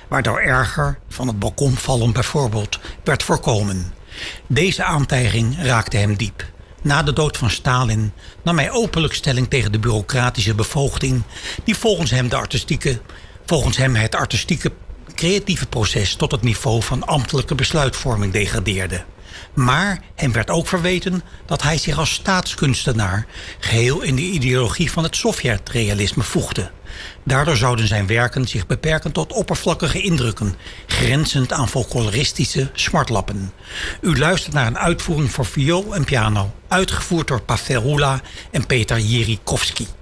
waardoor erger, van het balkon vallen bijvoorbeeld, werd voorkomen. Deze aantijging raakte hem diep. Na de dood van Stalin nam hij openlijk stelling tegen de bureaucratische bevoogding die volgens hem het artistieke creatieve proces tot het niveau van ambtelijke besluitvorming degradeerde. Maar hem werd ook verweten dat hij zich als staatskunstenaar geheel in de ideologie van het Sovjet-realisme voegde. Daardoor zouden zijn werken zich beperken tot oppervlakkige indrukken, grenzend aan folkloristische smartlappen. U luistert naar een uitvoering voor viool en piano, uitgevoerd door Pavel Hula en Peter Jiříkovský.